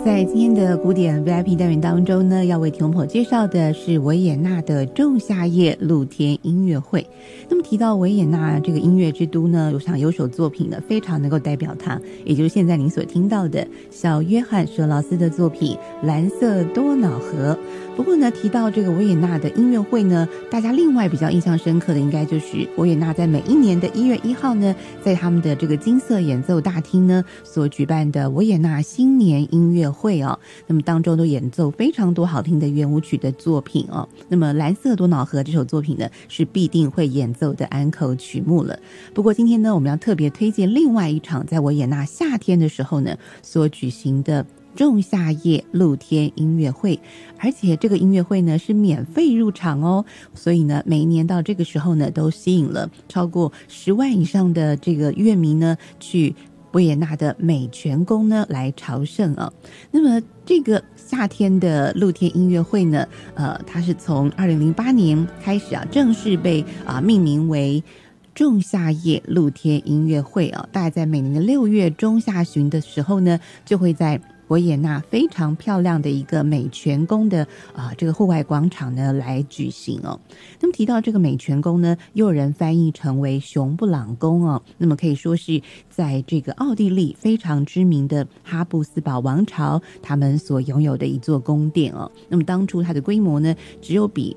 在今天的古典 VIP 单元当中呢，要为听众朋友介绍的是维也纳的仲夏夜露天音乐会。那么提到维也纳这个音乐之都呢，我想有首作品呢非常能够代表它，也就是现在您所听到的小约翰舍劳斯的作品《蓝色多瑙河》。不过呢，提到这个维也纳的音乐会呢，大家另外比较印象深刻的应该就是维也纳在每一年的1月1号呢，在他们的这个金色演奏大厅呢所举办的维也纳新年音乐会哦。那么当中都演奏非常多好听的圆舞曲的作品哦。那么蓝色多瑙河这首作品呢，是必定会演奏的安可曲目了。不过今天呢，我们要特别推荐另外一场在维也纳夏天的时候呢所举行的仲夏夜露天音乐会，而且这个音乐会呢是免费入场哦，所以呢每一年到这个时候呢都吸引了超过10万以上的这个乐迷呢去维也纳的美泉宫呢来朝圣啊。那么这个夏天的露天音乐会呢，它是从2008年开始啊正式被命名为仲夏夜露天音乐会啊，大概在每年的6月中下旬的时候呢，就会在维也纳非常漂亮的一个美泉宫的这个户外广场呢来举行哦。那么提到这个美泉宫呢，又有人翻译成为熊布朗宫哦，那么可以说是在这个奥地利非常知名的哈布斯堡王朝他们所拥有的一座宫殿哦。那么当初它的规模呢，只有比